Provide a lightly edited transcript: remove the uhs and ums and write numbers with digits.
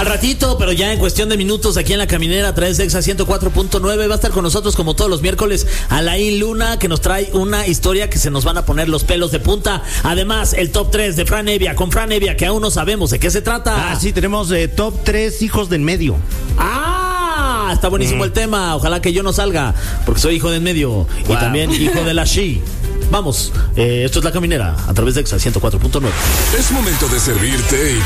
Al ratito, pero ya en cuestión de minutos, aquí en La Caminera a través de Exa 104.9 va a estar con nosotros como todos los miércoles Alain Luna, que nos trae una historia que se nos van a poner los pelos de punta. Además, el top 3 de Fran Evia con Fran Evia, que aún no sabemos de qué se trata. Sí, tenemos top 3 hijos del medio. Está buenísimo el tema. Ojalá que yo no salga, porque soy hijo del medio y también hijo de la She. Vamos, esto es La Caminera a través de Exa 104.9. Es momento de servirte y